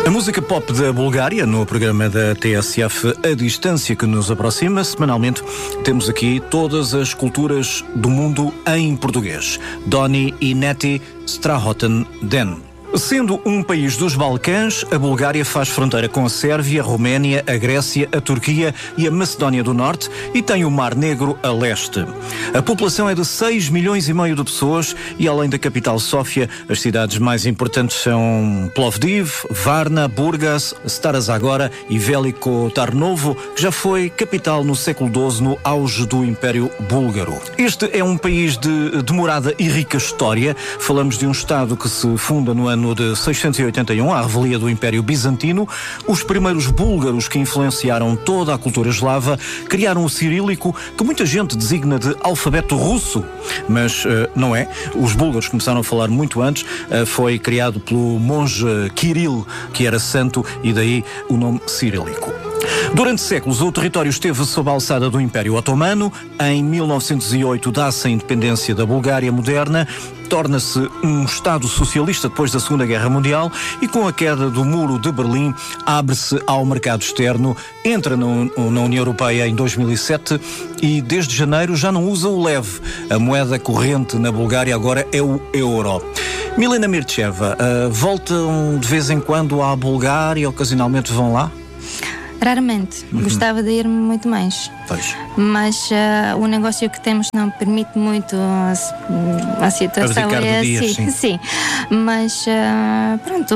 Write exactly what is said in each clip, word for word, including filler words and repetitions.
A música pop da Bulgária, no programa da T S F A Distância que nos aproxima, semanalmente temos aqui todas as culturas do mundo em português. Doni i Neti Strahoten Den. Sendo um país dos Balcãs, a Bulgária faz fronteira com a Sérvia, a Roménia, a Grécia, a Turquia e a Macedónia do Norte e tem o Mar Negro a leste. A população é de seis milhões e meio de pessoas e, além da capital Sófia, as cidades mais importantes são Plovdiv, Varna, Burgas, Stara Zagora e Veliko Tarnovo, que já foi capital no século doze, no auge do Império Búlgaro. Este é um país de demorada e rica história. Falamos de um Estado que se funda no ano de seiscentos e oitenta e um, à revelia do Império Bizantino. Os primeiros búlgaros que influenciaram toda a cultura eslava criaram o cirílico, que muita gente designa de alfabeto russo, mas uh, não é. Os búlgaros começaram a falar muito antes. Uh, foi criado pelo monge Kirill, que era santo, e daí o nome cirílico. Durante séculos, o território esteve sob a alçada do Império Otomano. Em mil novecentos e oito dá-se a independência da Bulgária moderna, torna-se um Estado socialista depois da Segunda Guerra Mundial e, com a queda do Muro de Berlim, abre-se ao mercado externo, entra no, na União Europeia em dois mil e sete e desde janeiro já não usa o lev. A moeda corrente na Bulgária agora é o euro. Milena Mircheva, uh, voltam de vez em quando à Bulgária, ocasionalmente vão lá? Raramente. Uhum. Gostava de ir muito mais. Pois. Mas uh, o negócio que temos não permite muito a, a situação. É assim. Dias, sim. sim. Mas uh, pronto,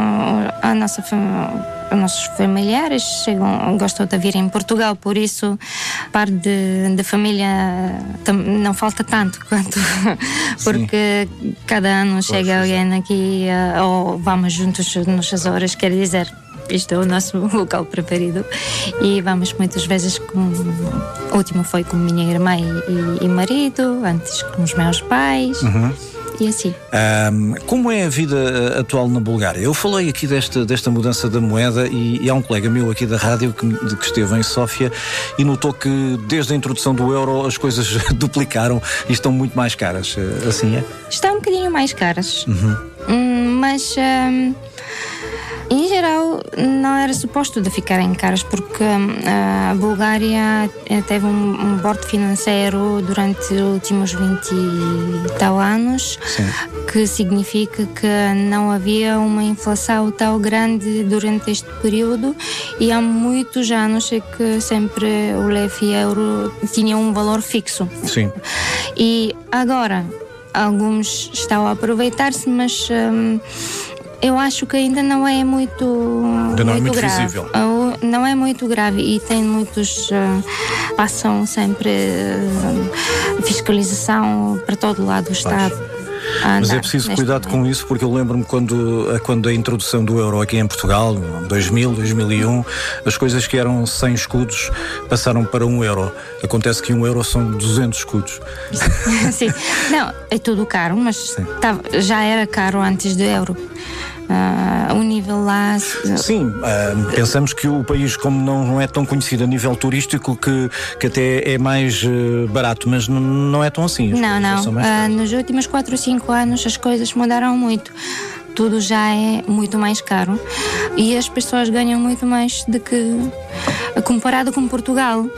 a nossa os nossos familiares chegam, gostam de vir em Portugal, por isso parte de, de família não falta tanto quanto porque sim. Cada ano pois chega alguém aqui uh, ou vamos juntos nas Açores, quer dizer. Isto é o nosso local preferido e vamos muitas vezes com... O último foi com minha irmã e, e marido, antes com os meus pais. Uhum. E assim. Um, como é a vida atual na Bulgária? Eu falei aqui desta, desta mudança da moeda e, e há um colega meu aqui da rádio que, de, que esteve em Sófia e notou que desde a introdução do euro as coisas duplicaram e estão muito mais caras. Assim é? Estão um bocadinho mais caras. Uhum. Hum, mas... Hum, em geral, não era suposto de ficarem caras porque uh, a Bulgária teve um, um bordo financeiro durante os últimos vinte e tal anos. Sim. Que significa que não havia uma inflação tão grande durante este período e há muitos anos é que sempre o lev e euro tinham um valor fixo. Sim. E agora, alguns estão a aproveitar-se, mas... Um, eu acho que ainda não é muito, ainda não muito, é muito grave. visível. Não é muito grave e tem muitos uh, passam sempre uh, fiscalização para todo lado do Estado. Mas é preciso cuidado com isso, porque eu lembro-me quando, quando a introdução do euro aqui em Portugal, dois mil, dois mil e um, as coisas que eram cem escudos passaram para um euro. Acontece que um euro são duzentos escudos. Sim, não, é tudo caro, mas tá, já era caro antes do euro. Uh, o nível lá... Sim, uh, pensamos que o país, como não, não é tão conhecido a nível turístico, que, que até é mais uh, barato, mas n- não é tão assim. Não, não. Uh, nos últimos quatro ou cinco anos as coisas mudaram muito. Tudo já é muito mais caro e as pessoas ganham muito mais do que comparado com Portugal. Uh,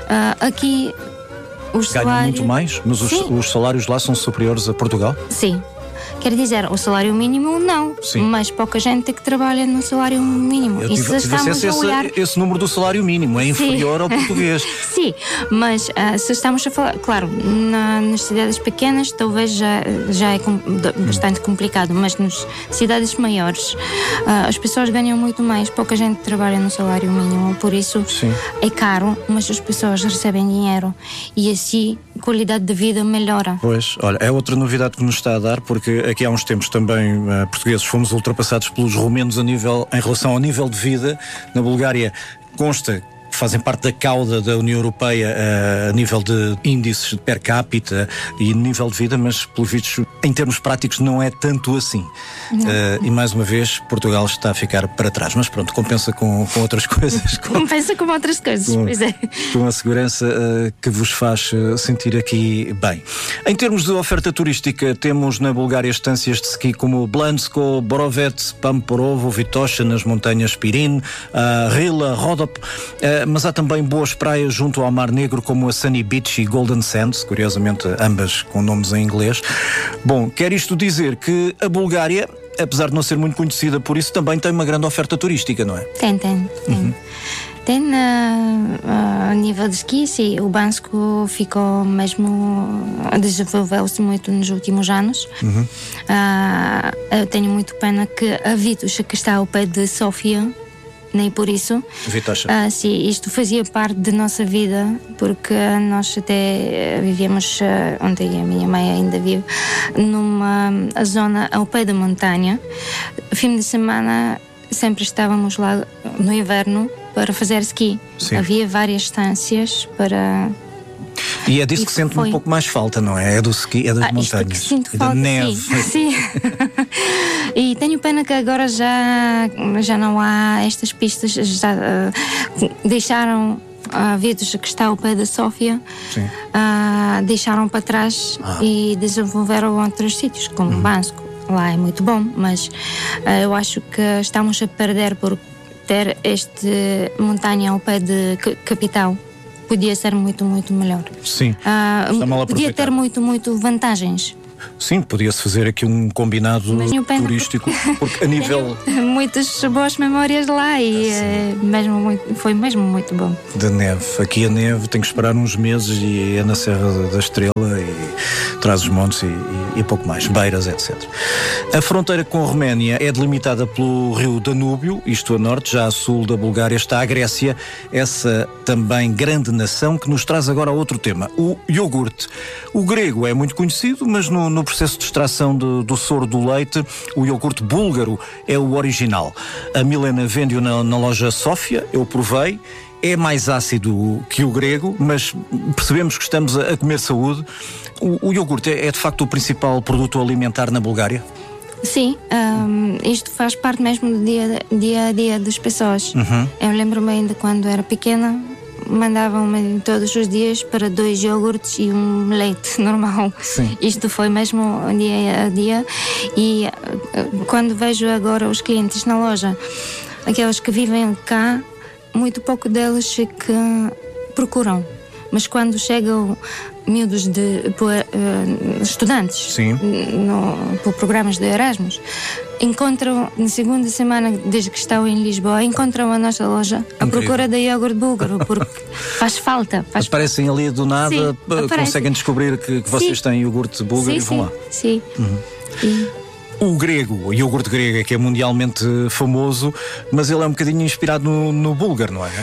aqui os ganham salários... muito mais? Mas os, os salários lá são superiores a Portugal? Sim. Quer dizer, o salário mínimo não, sim. Mas pouca gente que trabalha no salário mínimo. Eu tive, e se tive estamos a olhar... esse, esse número do salário mínimo é inferior sim. ao português. Sim, mas uh, se estamos a falar, claro, na, nas cidades pequenas talvez já, já é com, bastante hum. complicado, mas nas cidades maiores uh, as pessoas ganham muito mais, pouca gente trabalha no salário mínimo, por isso sim. É caro, mas as pessoas recebem dinheiro e assim a qualidade de vida melhora. Pois, olha, é outra novidade que nos está a dar, porque aqui há uns tempos também uh, portugueses fomos ultrapassados pelos romenos a nível, em relação ao nível de vida. Na Bulgária consta que fazem parte da cauda da União Europeia uh, a nível de índices per capita e nível de vida, mas pelos vistos em termos práticos não é tanto assim. Uh, e mais uma vez, Portugal está a ficar para trás. Mas pronto, compensa com, com outras coisas. Com, compensa com outras coisas, com, pois é. Com a segurança uh, que vos faz uh, sentir aqui bem. Em termos de oferta turística, temos na Bulgária estâncias de ski como Blansko, Borovets, Pamporovo, Vitocha, nas montanhas Pirin, uh, Rila, Rodop, uh, mas há também boas praias junto ao Mar Negro como a Sunny Beach e Golden Sands, curiosamente ambas com nomes em inglês. Bom, quer isto dizer que a Bulgária, apesar de não ser muito conhecida por isso, também tem uma grande oferta turística, não é? Tem, tem, tem. Uhum. Tem uh, uh, a nível de esqui, sim, o Bansko ficou mesmo, desenvolveu-se muito nos últimos anos. Uhum. Uh, eu tenho muito pena que a Vitocha, que está ao pé de Sofia, nem por isso. Vitocha. Uh, sim, isto fazia parte da nossa vida, porque nós até vivíamos, uh, onde a minha mãe ainda vive, numa zona ao pé da montanha. Fim de semana sempre estávamos lá no inverno para fazer ski. Sim. Havia várias estâncias para... E é disso e que sente foi... um pouco mais falta, não é? É do ski, é das ah, montanhas. Que sinto é falta, da neve. Sim. sim. E tenho pena que agora já, já não há estas pistas, já uh, deixaram a Vitocha, que está ao pé da Sofia, uh, deixaram para trás ah. e desenvolveram outros sítios, como uhum. Bansko. Lá é muito bom, mas uh, eu acho que estamos a perder por ter este montanha ao pé de capital. Podia ser muito, muito melhor. Sim. Uh, podia ter muito, muito vantagens. Sim, podia-se fazer aqui um combinado turístico, porque a nível... Tenho muitas boas memórias lá e é mesmo muito, foi mesmo muito bom. Da neve. Aqui a neve tem que esperar uns meses e é na Serra da Estrela e traz os montes e, e, e pouco mais, Beiras, etcétera. A fronteira com a Roménia é delimitada pelo rio Danúbio, isto a norte, já a sul da Bulgária está a Grécia, essa também grande nação que nos traz agora outro tema, o iogurte. O grego é muito conhecido, mas no, no processo de extração de, do soro do leite, o iogurte búlgaro é o original. A Milena vende-o na, na loja Sofia, eu provei. É mais ácido que o grego, mas percebemos que estamos a, a comer saúde. O, o iogurte é, é de facto o principal produto alimentar na Bulgária? Sim, um, isto faz parte mesmo do dia, dia a dia das pessoas. Uhum. Eu lembro-me ainda quando era pequena, mandavam-me todos os dias para dois iogurtes e um leite normal. Sim. Isto foi mesmo dia a dia. E uh, quando vejo agora os clientes na loja, aqueles que vivem cá, muito pouco deles que procuram. Mas quando chegam miúdos de por, uh, estudantes no, por programas de Erasmus, encontram na segunda semana, desde que estão em Lisboa, encontram a nossa loja à procura de iogurte búlgaro, porque faz falta. Faz... Aparecem ali do nada, sim, conseguem descobrir que, que vocês sim. têm iogurte búlgaro sim, e vão sim, lá. Sim. Uhum. E... O grego, o iogurte grego é que é mundialmente famoso, mas ele é um bocadinho inspirado no, no búlgaro, não é?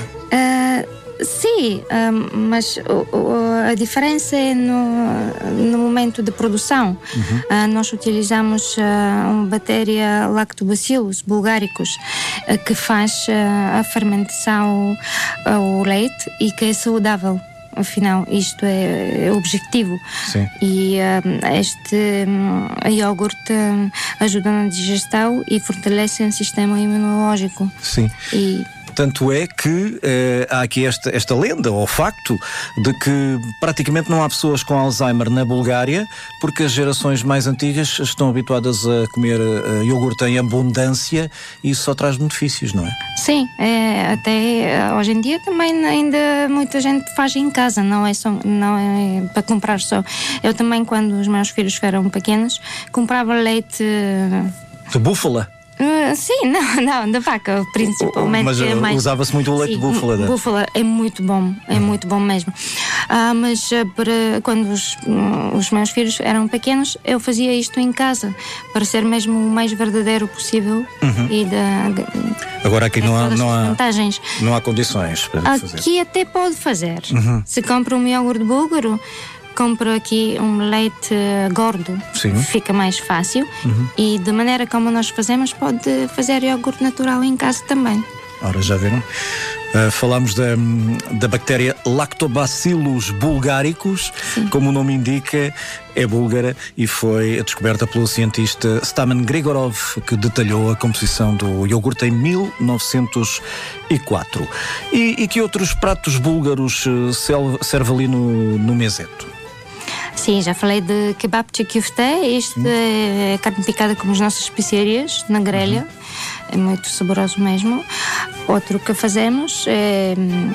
Uh, sim, uh, mas uh, uh, a diferença é no, no momento de produção. Uhum. Uh, nós utilizamos uh, uma bactéria Lactobacillus bulgaricus uh, que faz uh, a fermentação ao uh, leite e que é saudável. Afinal, isto é, é o objetivo. Sim. E um, este um, iogurte um, ajuda na digestão e fortalece o sistema imunológico. Sim. E tanto é que eh, há aqui esta, esta lenda, ou facto, de que praticamente não há pessoas com Alzheimer na Bulgária, porque as gerações mais antigas estão habituadas a comer uh, iogurte em abundância e isso só traz benefícios, não é? Sim, é, até hoje em dia também ainda muita gente faz em casa, não é, só, não é para comprar só. Eu também, quando os meus filhos eram pequenos, comprava leite... De búfala? Uh, sim, não, não, da vaca, principalmente. Mas uh, mais... usava-se muito o leite sim, de búfala, né? Búfala é muito bom, é uhum. muito bom mesmo. Uh, mas uh, para, quando os, uh, os meus filhos eram pequenos, eu fazia isto em casa, para ser mesmo o mais verdadeiro possível. Uhum. E da, agora aqui não há, não, há, vantagens. não há condições para aqui fazer. Aqui até pode fazer. Uhum. Se compra um iogurte búlgaro, compro aqui um leite gordo, sim. Fica mais fácil. Uhum. E da maneira como nós fazemos, pode fazer iogurte natural em casa também. Ora, já viram? Uh, falámos da, da bactéria Lactobacillus bulgaricus. Sim. Como o nome indica, é búlgara e foi descoberta pelo cientista Stamen Grigorov, que detalhou a composição do iogurte em mil novecentos e quatro. E, e que outros pratos búlgaros uh, serve ali no, no meseto? Sim, já falei de kebabchi kifte. Isto hum. é carne picada com as nossas especiarias na grelha. Uhum. É muito saboroso mesmo. Outro que fazemos é,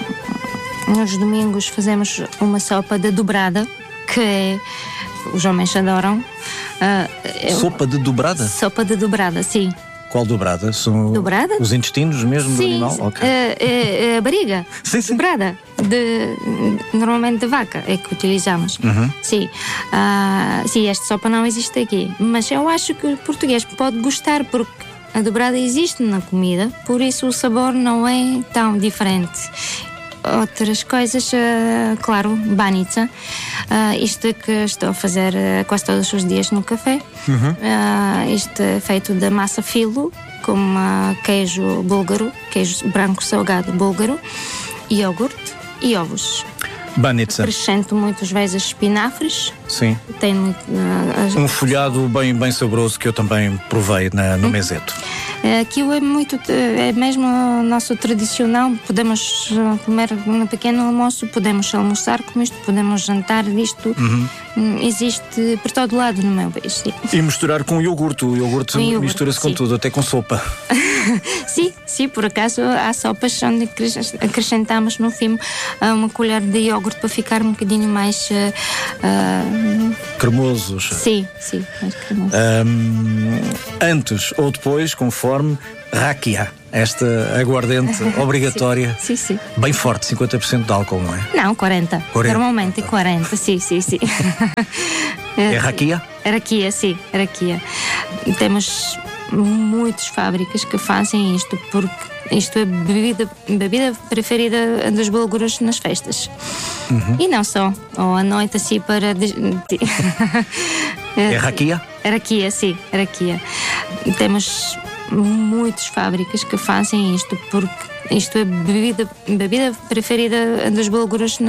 nos domingos fazemos uma sopa de dobrada, que é, os homens adoram. Uh, sopa de dobrada? Sopa de dobrada, sim. Qual dobrada? São dobrada? Os intestinos mesmo sim, do animal? Okay. É, é, é a barriga. Sim, sim. Dobrada. De, normalmente de vaca é que utilizamos. Uhum. Sim. Uh, sim, esta sopa não existe aqui. Mas eu acho que o português pode gostar porque a dobrada existe na comida, por isso o sabor não é tão diferente. Outras coisas, uh, claro, banitsa. Uh, isto que estou a fazer uh, quase todos os dias no café. Uhum. Uh, isto é feito de massa filo, com uh, queijo búlgaro, queijo branco salgado búlgaro, iogurte e ovos. Banitsa. Acrescento muitas vezes espinafres. Sim. Tem muito, uh, um folhado bem, bem saboroso que eu também provei na, no hum. meseto. Aquilo é muito, é mesmo o nosso tradicional. Podemos comer no pequeno almoço, podemos almoçar com isto, podemos jantar isto. Uhum. Existe por todo lado no meu país. Sim. E misturar com o iogurte. O iogurte, iogurte mistura-se com tudo, até com sopa. Sim, sim, por acaso há sopas onde acrescentamos no fim uma colher de iogurte para ficar um bocadinho mais uh, uh, cremosos. Sim, sim, mais cremoso. Um, antes ou depois, conforme, rakia, esta aguardente obrigatória. Sim, sim, sim. Bem forte, cinquenta por cento de álcool, não é? Não, quarenta. quarenta. Normalmente quarenta, sim, sim, sim. É rakia? Rakia, sim, rakia. Temos muitas fábricas que fazem isto porque isto é a bebida, bebida preferida dos búlgaros nas festas. Uhum. E não só, ou à noite assim para... É rakia? Rakia, sim, rakia. Temos muitas fábricas que fazem isto porque isto é a bebida, bebida preferida dos búlgaros